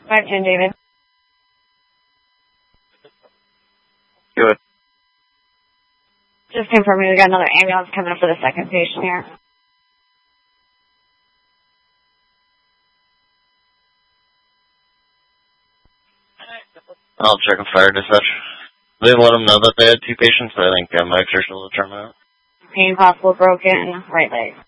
510, David. Good. Just confirming we got another ambulance coming up for the second patient here. I'll check with fire dispatch. They let them know that they had 2 patients, but I think my exertion will determine it. Pain possible broken right leg.